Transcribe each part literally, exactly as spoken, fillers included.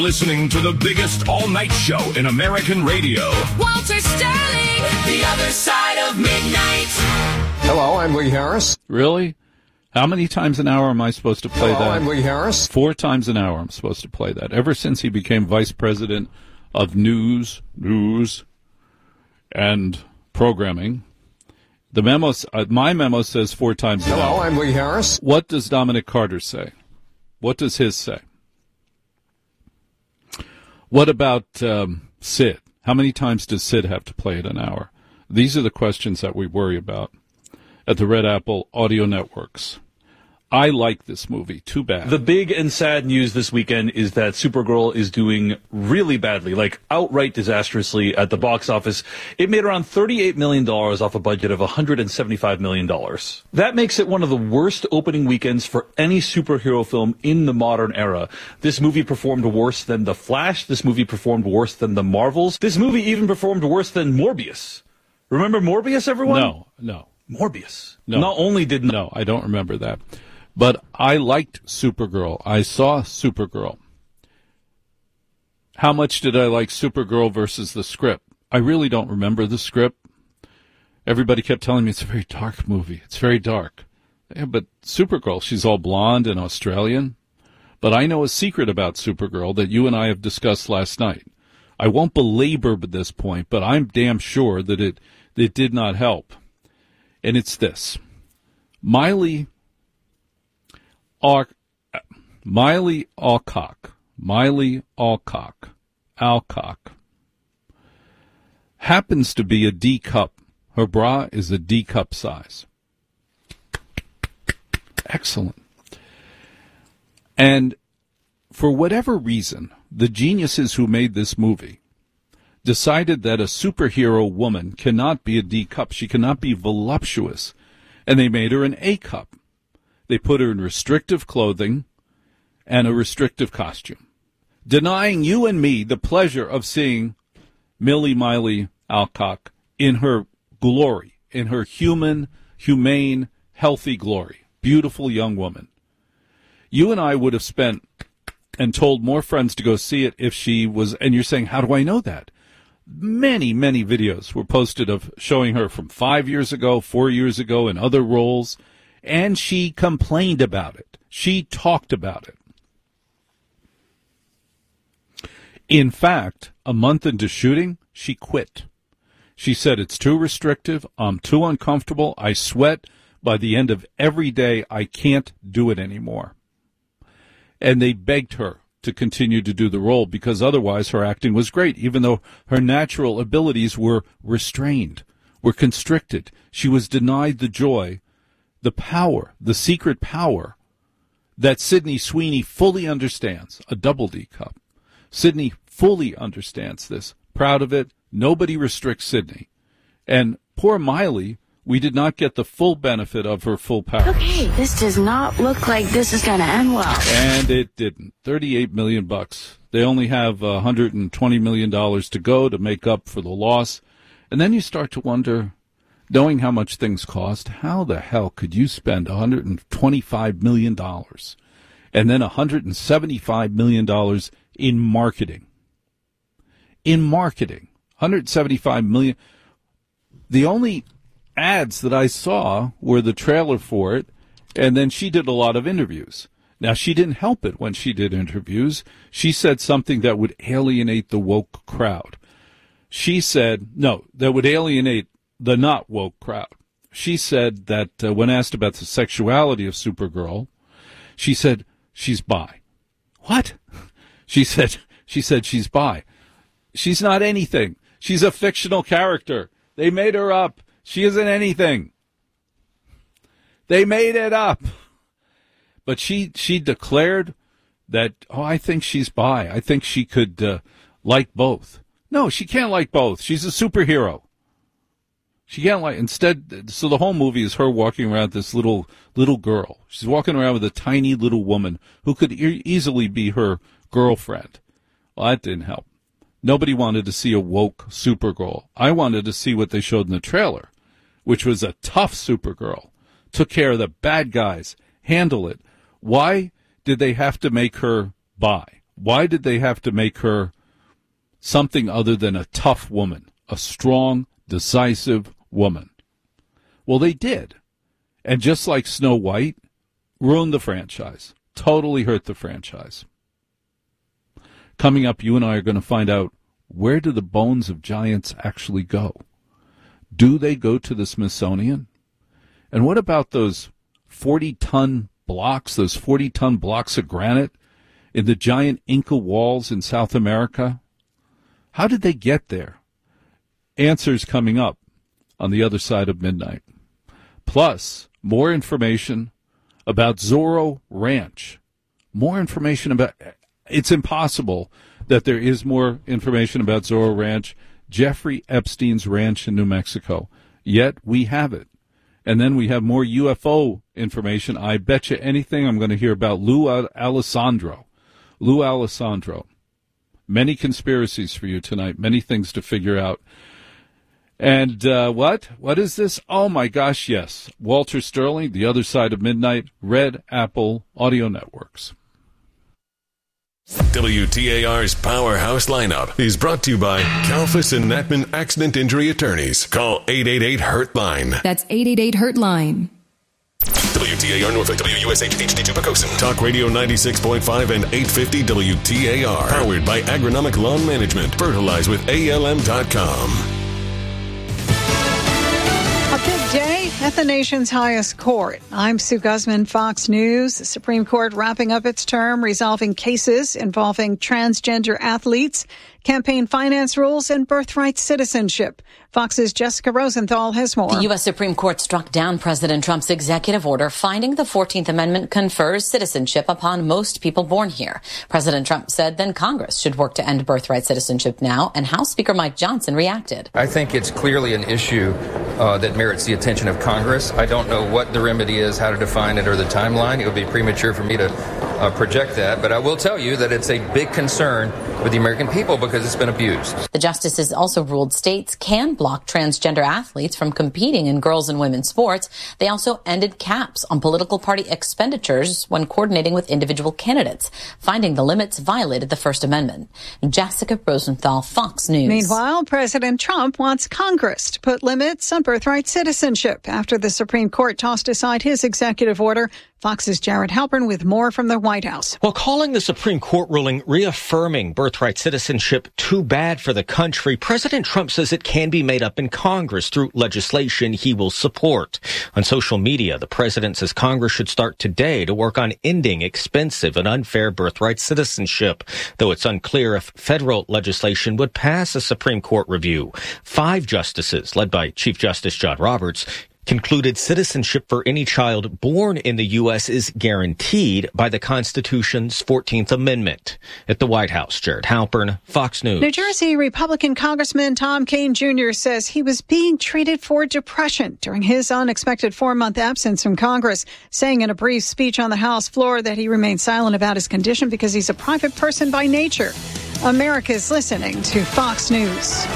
listening to the biggest all-night show in American radio. Walter Sterling, The Other Side of Midnight. Hello, I'm Lee Harris. Really? How many times an hour am I supposed to play Hello, that? I'm Lee Harris. Four times an hour I'm supposed to play that. Ever since he became vice president of news, news, and programming. The memo, uh, my memo says four times an Hello, hour. Hello, I'm Lee Harris. What does Dominic Carter say? What does his say? What about um, Sid? How many times does Sid have to play it an hour? These are the questions that we worry about at the Red Apple Audio Networks. I like this movie. Too bad. The big and sad news this weekend is that Supergirl is doing really badly, like outright disastrously at the box office. It made around thirty-eight million dollars off a budget of one hundred seventy-five million dollars. That makes it one of the worst opening weekends for any superhero film in the modern era. This movie performed worse than The Flash. This movie performed worse than The Marvels. This movie even performed worse than Morbius. Remember Morbius, everyone? No, no. Morbius. No. Not only did... No, I don't remember that. But I liked Supergirl. I saw Supergirl. How much did I like Supergirl versus the script? I really don't remember the script. Everybody kept telling me it's a very dark movie. It's very dark. Yeah, but Supergirl, she's all blonde and Australian. But I know a secret about Supergirl that you and I have discussed last night. I won't belabor this point, but I'm damn sure that it, it did not help. And it's this. Miley... Al- Miley Alcock, Miley Alcock, Alcock, happens to be a D cup. Her bra is a D cup size. Excellent. And for whatever reason, the geniuses who made this movie decided that a superhero woman cannot be a D cup. She cannot be voluptuous. And they made her an A cup. They put her in restrictive clothing and a restrictive costume, denying you and me the pleasure of seeing Millie Miley Alcock in her glory, in her human, humane, healthy glory. Beautiful young woman. You and I would have spent and told more friends to go see it if she was, and you're saying, how do I know that? Many, many videos were posted of showing her from five years ago, four years ago, in other roles. And she complained about it. She talked about it. In fact, a month into shooting, she quit. She said, it's too restrictive. I'm too uncomfortable. I sweat. By the end of every day, I can't do it anymore. And they begged her to continue to do the role because otherwise her acting was great, even though her natural abilities were restrained, were constricted. She was denied the joy, the power, the secret power that Sydney Sweeney fully understands, a double D cup. Sydney fully understands this, proud of it. Nobody restricts Sydney. And poor Miley, we did not get the full benefit of her full power. Okay, this does not look like this is going to end well. And it didn't. thirty-eight million bucks. They only have one hundred twenty million dollars to go to make up for the loss. And then you start to wonder, knowing how much things cost, how the hell could you spend one hundred twenty-five million dollars and then one hundred seventy-five million dollars in marketing? In marketing, one hundred seventy-five million dollars. The only ads that I saw were the trailer for it, and then she did a lot of interviews. Now, she didn't help it when she did interviews. She said something that would alienate the woke crowd. She said, no, that would alienate the not woke crowd. She said that uh, when asked about the sexuality of Supergirl, she said she's bi. What? She said she said she's bi. She's not anything. She's a fictional character. They made her up. She isn't anything. They made it up. But she she declared that, oh, I think she's bi. I think she could uh, like both. No, she can't like both. She's a superhero. She can't like, instead, so the whole movie is her walking around this little, little girl. She's walking around with a tiny little woman who could e- easily be her girlfriend. Well, that didn't help. Nobody wanted to see a woke Supergirl. I wanted to see what they showed in the trailer, which was a tough Supergirl. Took care of the bad guys. Handle it. Why did they have to make her bi? Why did they have to make her something other than a tough woman, a strong, decisive woman? Well, they did. And just like Snow White, ruined the franchise, totally hurt the franchise. Coming up, you and I are going to find out, where do the bones of giants actually go? Do they go to the Smithsonian? And what about those forty-ton blocks, those forty-ton blocks of granite in the giant Inca walls in South America? How did they get there? Answers coming up on the other side of midnight. Plus, more information about Zorro Ranch. More information about... It's impossible that there is more information about Zorro Ranch, Jeffrey Epstein's ranch in New Mexico. Yet we have it. And then we have more U F O information. I bet you anything I'm going to hear about Lou Alessandro. Lou Alessandro. Many conspiracies for you tonight. Many things to figure out. And uh, what? What is this? Oh, my gosh, yes. Walter Sterling, The Other Side of Midnight, Red Apple Audio Networks. W T A R's Powerhouse Lineup is brought to you by Kalfas and Natman Accident Injury Attorneys. Call eight eight eight, hurt line. That's eight eight eight, hurt line. W T A R Norfolk, W U S H H D two Pocosin. Talk Radio ninety-six point five and eight fifty W T A R. Powered by Agronomic Lawn Management. Fertilize with A L M dot com. A big day at the nation's highest court. I'm Sue Guzman, Fox News. The Supreme Court wrapping up its term, resolving cases involving transgender athletes, campaign finance rules, and birthright citizenship. Fox's Jessica Rosenthal has more. The U S Supreme Court struck down President Trump's executive order finding the fourteenth Amendment confers citizenship upon most people born here. President Trump said then Congress should work to end birthright citizenship now, and House Speaker Mike Johnson reacted. I think it's clearly an issue uh, that merits the attention of Congress. I don't know what the remedy is, how to define it, or the timeline. It would be premature for me to uh, project that, but I will tell you that it's a big concern with the American people because it's been abused. The justices also ruled states can block transgender athletes from competing in girls and women's sports. They also ended caps on political party expenditures when coordinating with individual candidates, finding the limits violated the First Amendment. Jessica Rosenthal, Fox News. Meanwhile, President Trump wants Congress to put limits on birthright citizenship after the Supreme Court tossed aside his executive order. Fox's Jared Halpern with more from the White House. While calling the Supreme Court ruling reaffirming birthright citizenship too bad for the country, President Trump says it can be made up in Congress through legislation he will support. On social media, the president says Congress should start today to work on ending expensive and unfair birthright citizenship, though it's unclear if federal legislation would pass a Supreme Court review. Five justices, led by Chief Justice John Roberts, concluded citizenship for any child born in the U S is guaranteed by the Constitution's fourteenth Amendment. At the White House, Jared Halpern, Fox News. New Jersey Republican Congressman Tom Kean Junior says he was being treated for depression during his unexpected four-month absence from Congress, saying in a brief speech on the House floor that he remained silent about his condition because he's a private person by nature. America's listening to Fox News.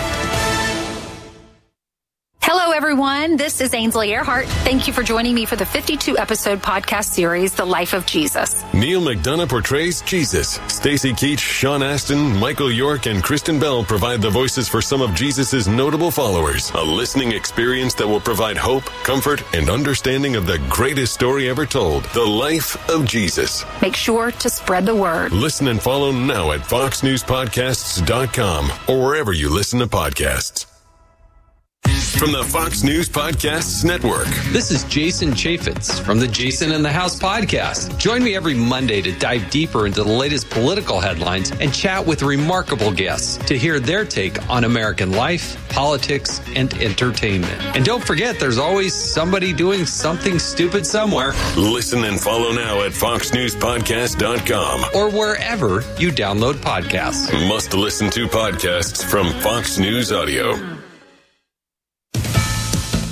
Hello, everyone. This is Ainsley Earhart. Thank you for joining me for the fifty-two episode podcast series, The Life of Jesus. Neil McDonough portrays Jesus. Stacey Keach, Sean Astin, Michael York, and Kristen Bell provide the voices for some of Jesus's notable followers. A listening experience that will provide hope, comfort, and understanding of the greatest story ever told, The Life of Jesus. Make sure to spread the word. Listen and follow now at fox news podcasts dot com or wherever you listen to podcasts. From the Fox News Podcasts Network. This is Jason Chaffetz from the Jason in the House podcast. Join me every Monday to dive deeper into the latest political headlines and chat with remarkable guests to hear their take on American life, politics, and entertainment. And don't forget, there's always somebody doing something stupid somewhere. Listen and follow now at fox news podcast dot com or wherever you download podcasts. Must listen to podcasts from Fox News Audio.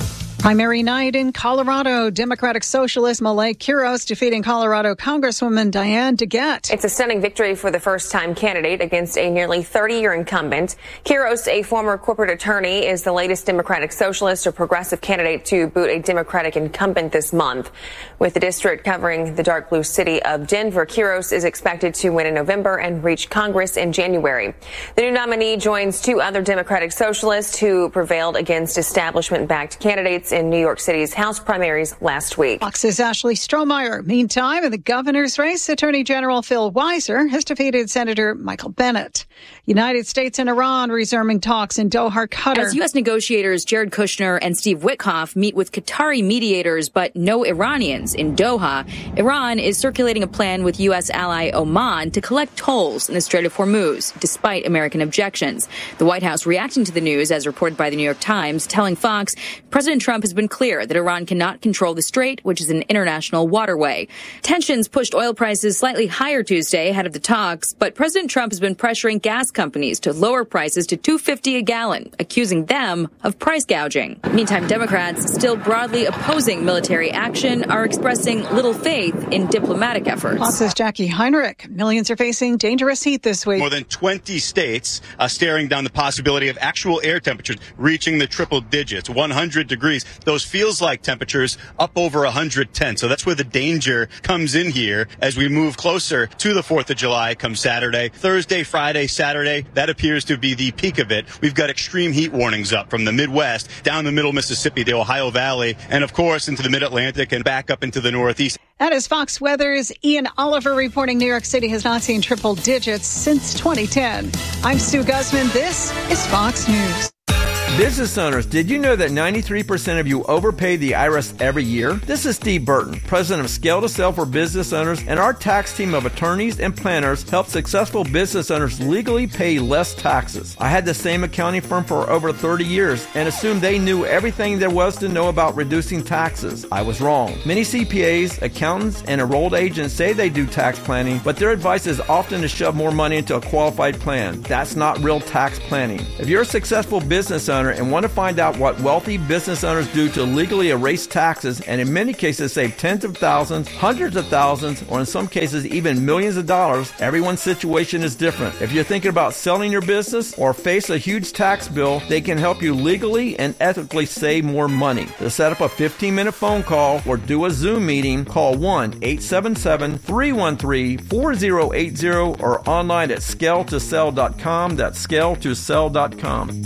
Primary night in Colorado. Democratic Socialist Milei Quiros defeating Colorado Congresswoman Diane DeGette. It's a stunning victory for the first-time candidate against a nearly thirty-year incumbent. Quiros, a former corporate attorney, is the latest Democratic Socialist or progressive candidate to boot a Democratic incumbent this month. With the district covering the dark blue city of Denver, Quiros is expected to win in November and reach Congress in January. The new nominee joins two other Democratic Socialists who prevailed against establishment-backed candidates in New York City's House primaries last week. Fox's Ashley Strohmeyer. Meantime, in the governor's race, Attorney General Phil Weiser has defeated Senator Michael Bennet. United States and Iran resuming talks in Doha, Qatar. As U S negotiators Jared Kushner and Steve Witkoff meet with Qatari mediators but no Iranians in Doha, Iran is circulating a plan with U S ally Oman to collect tolls in the Strait of Hormuz, despite American objections. The White House reacting to the news, as reported by the New York Times, telling Fox President Trump has been clear that Iran cannot control the strait, which is an international waterway. Tensions pushed oil prices slightly higher Tuesday ahead of the talks, but President Trump has been pressuring gas companies to lower prices to two dollars and fifty cents a gallon, accusing them of price gouging. Meantime, Democrats, still broadly opposing military action, are expressing little faith in diplomatic efforts. Fox's Jackie Heinrich. Millions are facing dangerous heat this week. More than twenty states are staring down the possibility of actual air temperatures reaching the triple digits, one hundred degrees. Those feels like temperatures up over one hundred ten. So that's where the danger comes in here as we move closer to the fourth of July come Saturday. Thursday, Friday, Saturday, that appears to be the peak of it. We've got extreme heat warnings up from the Midwest down the middle Mississippi, the Ohio Valley, and of course into the mid-Atlantic and back up into the Northeast. That is Fox Weather's Ian Oliver reporting New York City has not seen triple digits since twenty ten. I'm Sue Guzman. This is Fox News. Business owners, did you know that ninety-three percent of you overpay the I R S every year? This is Steve Burton, president of Scale to Sell for Business Owners, and our tax team of attorneys and planners help successful business owners legally pay less taxes. I had the same accounting firm for over thirty years and assumed they knew everything there was to know about reducing taxes. I was wrong. Many C P As, accountants, and enrolled agents say they do tax planning, but their advice is often to shove more money into a qualified plan. That's not real tax planning. If you're a successful business owner and want to find out what wealthy business owners do to legally erase taxes and in many cases save tens of thousands, hundreds of thousands, or in some cases even millions of dollars, everyone's situation is different. If you're thinking about selling your business or face a huge tax bill, they can help you legally and ethically save more money. To set up a fifteen-minute phone call or do a Zoom meeting, call one eight seven seven, three one three, four zero eight zero or online at scale to sell dot com. That's scale to sell dot com.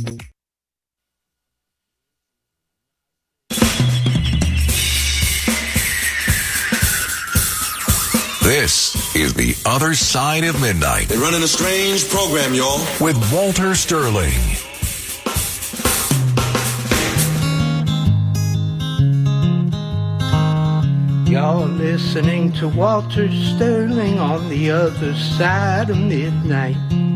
This is The Other Side of Midnight. They're running a strange program, y'all. With Walter Sterling. Y'all listening to Walter Sterling on The Other Side of Midnight.